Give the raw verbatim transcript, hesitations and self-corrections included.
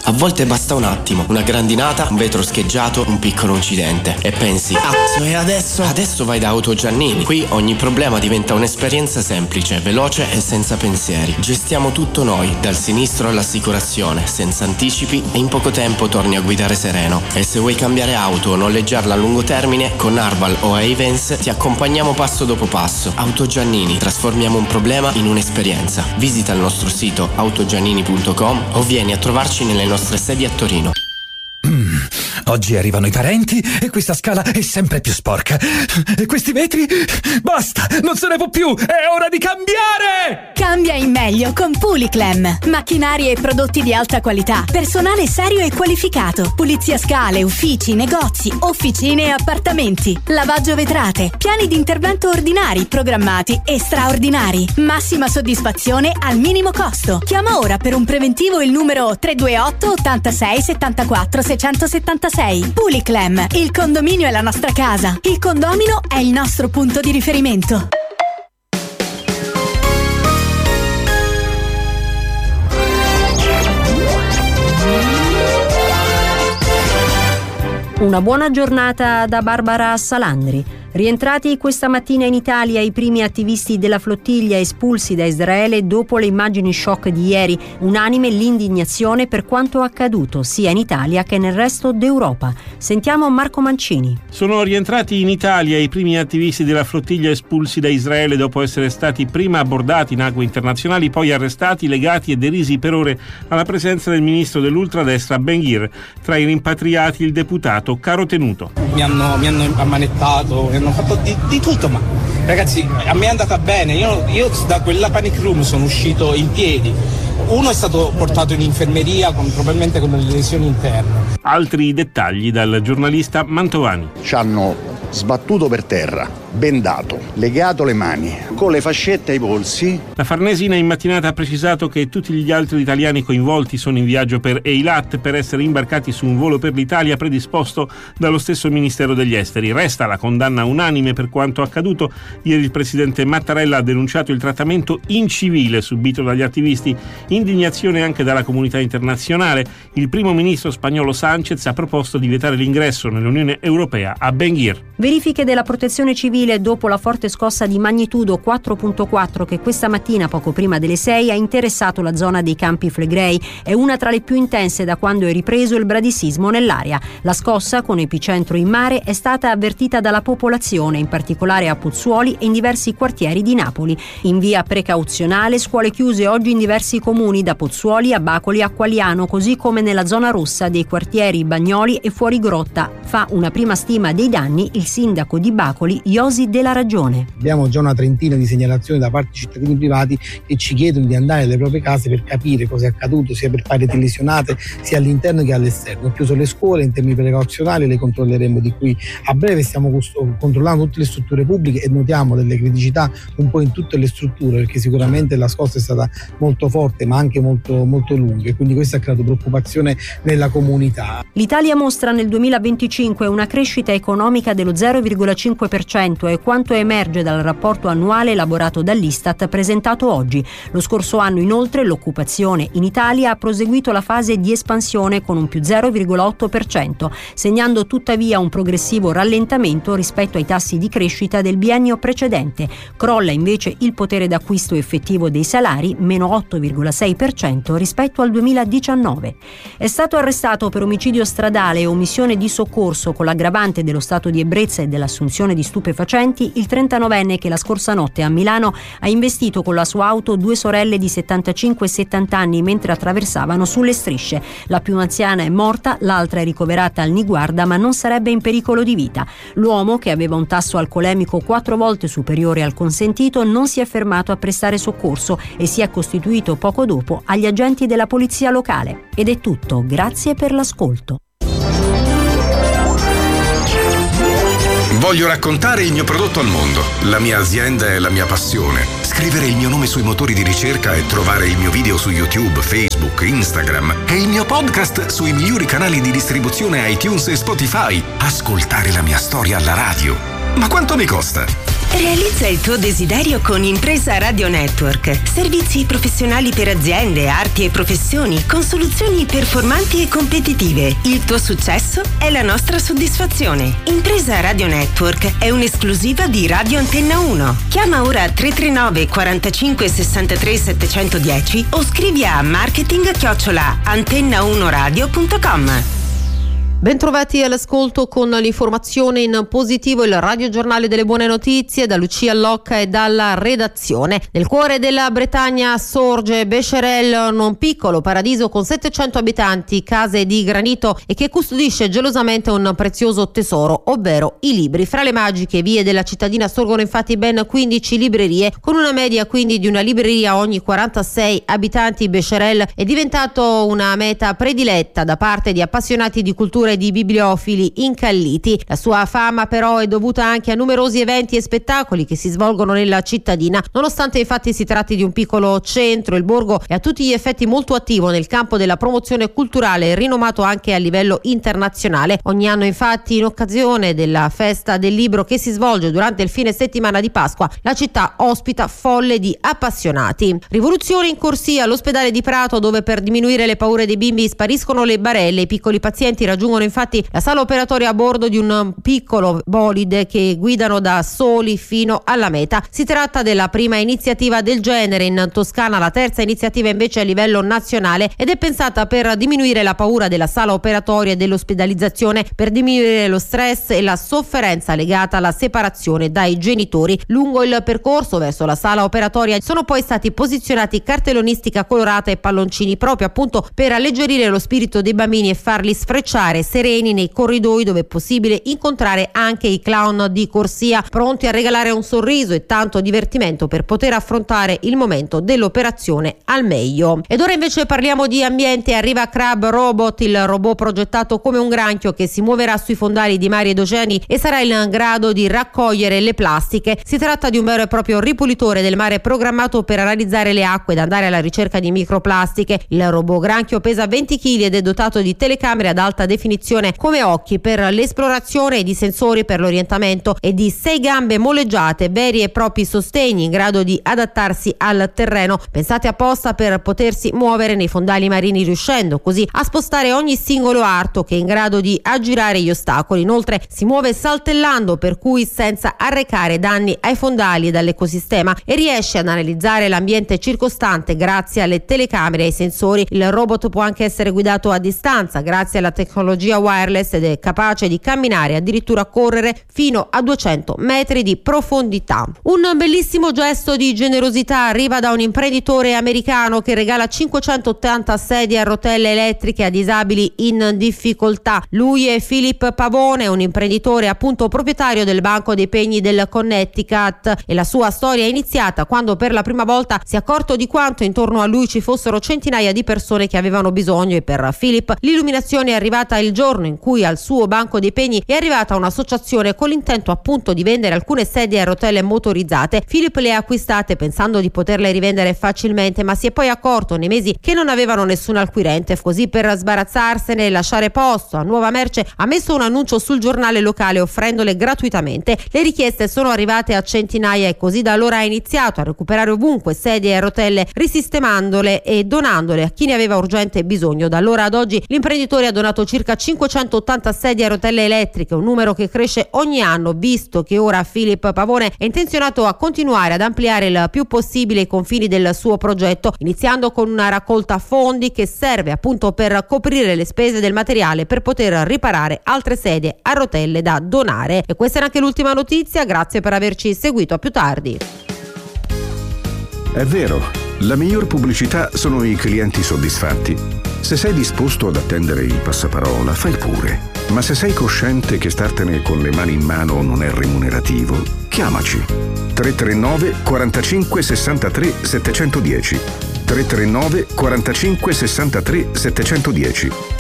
A volte basta un attimo, una grandinata, un vetro scheggiato, un piccolo incidente e pensi, cazzo, e adesso? Adesso vai da Auto Giannini. Qui ogni problema diventa un'esperienza semplice, veloce e senza pensieri. Gestiamo tutto noi, dal sinistro all'assicurazione, senza anticipi e in poco tempo torni a guidare sereno. E se vuoi cambiare auto o noleggiarla a lungo termine, con Arval o Ayvens ti accompagniamo passo dopo passo. Auto Giannini, trasformiamo un problema in un'esperienza. Visita il nostro sito autogiannini punto com o vieni a trovarci nelle nostre sedi a Torino. Mm, oggi arrivano i parenti e questa scala è sempre più sporca. E questi vetri? Basta, non se ne può più, è ora di cambiare! Cambia in meglio con Puliclem. Macchinari e prodotti di alta qualità, personale serio e qualificato, pulizia scale, uffici, negozi, officine e appartamenti, lavaggio vetrate, piani di intervento ordinari, programmati e straordinari. Massima soddisfazione al minimo costo. Chiama ora per un preventivo il numero tre due otto ottantasei settantaquattro seicentosettantasei. Puliclem, il condominio è la nostra casa, il condomino è il nostro punto di riferimento. Una buona giornata da Barbara Salandri. Rientrati questa mattina in Italia i primi attivisti della flottiglia espulsi da Israele dopo le immagini shock di ieri, unanime l'indignazione per quanto accaduto sia in Italia che nel resto d'Europa. Sentiamo Marco Mancini. Sono rientrati in Italia i primi attivisti della flottiglia espulsi da Israele dopo essere stati prima abbordati in acque internazionali, poi arrestati, legati e derisi per ore alla presenza del ministro dell'ultradestra Ben-Gvir. Tra i rimpatriati il deputato Caro Tenuto. Mi hanno, mi hanno ammanettato, mi hanno fatto di, di tutto, ma ragazzi, a me è andata bene. Io, io da quella panic room sono uscito in piedi. Uno è stato portato in infermeria con, probabilmente con delle lesioni interne. Altri dettagli dal giornalista Mantovani. Ci hanno sbattuto per terra, bendato, legato le mani, con le fascette ai polsi. La Farnesina in mattinata ha precisato che tutti gli altri italiani coinvolti sono in viaggio per Eilat per essere imbarcati su un volo per l'Italia predisposto dallo stesso Ministero degli Esteri. Resta la condanna unanime per quanto accaduto. Ieri il presidente Mattarella ha denunciato il trattamento incivile subito dagli attivisti, indignazione anche dalla comunità internazionale. Il primo ministro spagnolo Sánchez ha proposto di vietare l'ingresso nell'Unione Europea a Ben-Gvir. Verifiche della protezione civile dopo la forte scossa di magnitudo quattro virgola quattro che questa mattina, poco prima delle sei, ha interessato la zona dei Campi Flegrei. È una tra le più intense da quando è ripreso il bradisismo nell'area. La scossa, con epicentro in mare, è stata avvertita dalla popolazione, in particolare a Pozzuoli e in diversi quartieri di Napoli. In via precauzionale, scuole chiuse oggi in diversi comuni, da Pozzuoli a Bacoli a Qualiano, così come nella zona rossa dei quartieri Bagnoli e Fuorigrotta. Fa una prima stima dei danni il sindaco di Bacoli, Iosi Della Ragione. Abbiamo già una trentina di segnalazioni da parte di cittadini privati che ci chiedono di andare alle proprie case per capire cosa è accaduto, sia per pareti lesionate sia all'interno che all'esterno. Più sulle scuole, in termini precauzionali, le controlleremo di qui a breve. Stiamo cost- controllando tutte le strutture pubbliche e notiamo delle criticità un po' in tutte le strutture, perché sicuramente la scossa è stata molto forte ma anche molto, molto lunga, e quindi questo ha creato preoccupazione nella comunità. L'Italia mostra nel duemilaventicinque una crescita economica dello zero virgola cinque per cento, è quanto emerge dal rapporto annuale elaborato dall'Istat presentato oggi. Lo scorso anno inoltre l'occupazione in Italia ha proseguito la fase di espansione con un più zero virgola otto per cento, segnando tuttavia un progressivo rallentamento rispetto ai tassi di crescita del biennio precedente. Crolla invece il potere d'acquisto effettivo dei salari, meno otto virgola sei per cento rispetto al duemiladiciannove. È stato arrestato per omicidio stradale e omissione di soccorso con l'aggravante dello stato di ebbrezza e dell'assunzione di stupefacenti il trentanovenne che la scorsa notte a Milano ha investito con la sua auto due sorelle di settantacinque e settanta anni mentre attraversavano sulle strisce. La più anziana è morta, l'altra è ricoverata al Niguarda ma non sarebbe in pericolo di vita. L'uomo, che aveva un tasso alcolemico quattro volte superiore al consentito, non si è fermato a prestare soccorso e si è costituito poco dopo agli agenti della polizia locale. Ed è tutto, grazie per l'ascolto. Voglio raccontare il mio prodotto al mondo. La mia azienda è la mia passione. Scrivere il mio nome sui motori di ricerca e trovare il mio video su YouTube, Facebook, Instagram e il mio podcast sui migliori canali di distribuzione iTunes e Spotify. Ascoltare la mia storia alla radio. Ma quanto mi costa? Realizza il tuo desiderio con Impresa Radio Network. Servizi professionali per aziende, arti e professioni con soluzioni performanti e competitive. Il tuo successo è la nostra soddisfazione. Impresa Radio Network è un'esclusiva di Radio Antenna uno. Chiama ora tre tre nove quarantacinque sessantatré settecentodieci o scrivi a marketing chiocciola antenna uno radio punto com. Bentrovati all'ascolto con l'informazione in positivo, il radiogiornale delle buone notizie da Lucia Allocca e dalla redazione. Nel cuore della Bretagna sorge Becherel, un piccolo paradiso con settecento abitanti, case di granito e che custodisce gelosamente un prezioso tesoro, ovvero i libri. Fra le magiche vie della cittadina sorgono infatti ben quindici librerie, con una media quindi di una libreria ogni quarantasei abitanti. Becherel è diventato una meta prediletta da parte di appassionati di cultura e di bibliofili incalliti. La sua fama però è dovuta anche a numerosi eventi e spettacoli che si svolgono nella cittadina. Nonostante infatti si tratti di un piccolo centro, il borgo è a tutti gli effetti molto attivo nel campo della promozione culturale, rinomato anche a livello internazionale. Ogni anno infatti, in occasione della festa del libro che si svolge durante il fine settimana di Pasqua, la città ospita folle di appassionati. Rivoluzione in corsia all'ospedale di Prato, dove per diminuire le paure dei bimbi spariscono le barelle. I piccoli pazienti raggiungono infatti la sala operatoria a bordo di un piccolo bolide che guidano da soli fino alla meta. Si tratta della prima iniziativa del genere in Toscana, la terza iniziativa invece a livello nazionale, ed è pensata per diminuire la paura della sala operatoria e dell'ospedalizzazione, per diminuire lo stress e la sofferenza legata alla separazione dai genitori. Lungo il percorso verso la sala operatoria sono poi stati posizionati cartellonistica colorata e palloncini, proprio appunto per alleggerire lo spirito dei bambini e farli sfrecciare sereni nei corridoi, dove è possibile incontrare anche i clown di corsia, pronti a regalare un sorriso e tanto divertimento per poter affrontare il momento dell'operazione al meglio. Ed ora invece parliamo di ambiente. Arriva Crab Robot, il robot progettato come un granchio che si muoverà sui fondali di mari ed oceani e sarà in grado di raccogliere le plastiche. Si tratta di un vero e proprio ripulitore del mare programmato per analizzare le acque ed andare alla ricerca di microplastiche. Il robot granchio pesa venti chili ed è dotato di telecamere ad alta definizione come occhi per l'esplorazione e di sensori per l'orientamento e di sei gambe moleggiate, veri e propri sostegni in grado di adattarsi al terreno, pensati apposta per potersi muovere nei fondali marini, riuscendo così a spostare ogni singolo arto che è in grado di aggirare gli ostacoli. Inoltre si muove saltellando, per cui senza arrecare danni ai fondali ed all'ecosistema, e riesce ad analizzare l'ambiente circostante grazie alle telecamere e ai sensori. Il robot può anche essere guidato a distanza grazie alla tecnologia wireless ed è capace di camminare e addirittura correre fino a duecento metri di profondità. Un bellissimo gesto di generosità arriva da un imprenditore americano che regala cinquecentottanta sedie a rotelle elettriche a disabili in difficoltà. Lui è Philip Pavone, un imprenditore appunto proprietario del Banco dei Pegni del Connecticut, e la sua storia è iniziata quando per la prima volta si è accorto di quanto intorno a lui ci fossero centinaia di persone che avevano bisogno, e per Philip l'illuminazione è arrivata il giorno in cui al suo Banco dei Pegni è arrivata un'associazione con l'intento appunto di vendere alcune sedie a rotelle motorizzate. Philip le ha acquistate pensando di poterle rivendere facilmente, ma si è poi accorto nei mesi che non avevano nessun acquirente. Così, per sbarazzarsene e lasciare posto a nuova merce, ha messo un annuncio sul giornale locale offrendole gratuitamente. Le richieste sono arrivate a centinaia e così da allora ha iniziato a recuperare ovunque sedie a rotelle, risistemandole e donandole a chi ne aveva urgente bisogno. Da allora ad oggi l'imprenditore ha donato circa cinquecentottanta sedie a rotelle elettriche, un numero che cresce ogni anno, visto che ora Philip Pavone è intenzionato a continuare ad ampliare il più possibile i confini del suo progetto, iniziando con una raccolta fondi che serve appunto per coprire le spese del materiale per poter riparare altre sedie a rotelle da donare. E questa è anche l'ultima notizia, grazie per averci seguito, a più tardi. È vero, la miglior pubblicità sono i clienti soddisfatti. Se sei disposto ad attendere il passaparola, fai pure. Ma se sei cosciente che startene con le mani in mano non è remunerativo, chiamaci. tre tre nove quarantacinque sessantatré settecentodieci tre tre nove quarantacinque sessantatré settecentodieci